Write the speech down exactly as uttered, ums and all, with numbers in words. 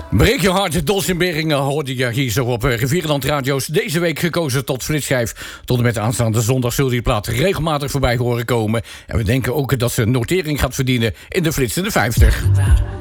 Breek je hart, Dos in Beringen hoorde je hier zo op Rivierenland Radio's. Deze week gekozen tot flitsschijf. Tot en met aanstaande zondag zult u die plaat regelmatig voorbij horen komen. En we denken ook dat ze een notering gaat verdienen in de flitsende vijftig.